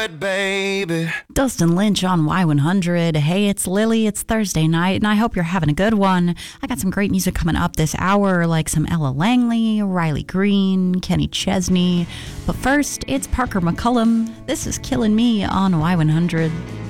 Baby. Dustin Lynch on Y100. Hey, it's Lily. It's Thursday night, and I hope you're having a good one. I got some great music coming up this hour, like some Ella Langley, Riley Green, Kenny Chesney. But first, it's Parker McCullum. This is Killing Me on Y100.